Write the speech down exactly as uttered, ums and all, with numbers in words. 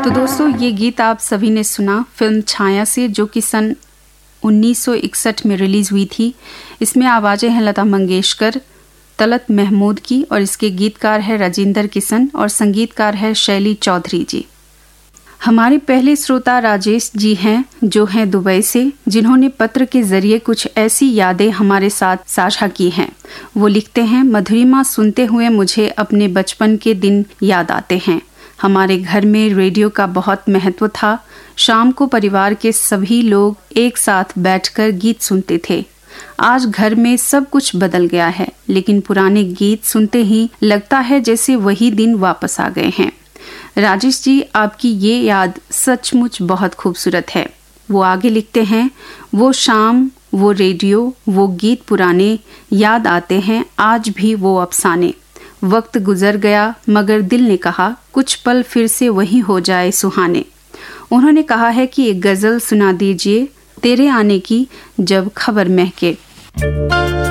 तो दोस्तों, ये गीत आप सभी ने सुना फिल्म छाया से, जो कि सन उन्नीस सौ इकसठ में रिलीज हुई थी। इसमें आवाज़ें हैं लता मंगेशकर, तलत महमूद की, और इसके गीतकार है राजेंद्र किशन और संगीतकार है शैली चौधरी जी। हमारे पहले श्रोता राजेश जी हैं, जो हैं दुबई से, जिन्होंने पत्र के जरिए कुछ ऐसी यादें हमारे साथ साझा की हैं। वो लिखते हैं, मधुरिमा सुनते हुए मुझे अपने बचपन के दिन याद आते हैं। हमारे घर में रेडियो का बहुत महत्व था। शाम को परिवार के सभी लोग एक साथ बैठकर गीत सुनते थे। आज घर में सब कुछ बदल गया है, लेकिन पुराने गीत सुनते ही लगता है जैसे वही दिन वापस आ गए हैं। राजेश जी, आपकी ये याद सचमुच बहुत खूबसूरत है। वो आगे लिखते हैं, वो शाम, वो रेडियो, वो गीत पुराने याद आते हैं, आज भी वो अफसाने। वक्त गुजर गया मगर दिल ने कहा कुछ पल फिर से वही हो जाए सुहाने। उन्होंने कहा है कि एक गजल सुना दीजिए, तेरे आने की जब खबर महके।